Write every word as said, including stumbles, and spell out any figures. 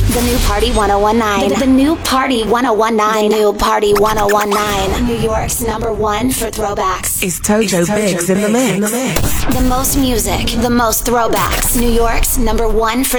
The new Party one oh one nine. The, the new Party one oh one nine. The new Party one oh one nine. New York's number one for throwbacks. It's Tojo, it's Tojo Biggs, Biggs in the mix. The most music, the most throwbacks. New York's number one for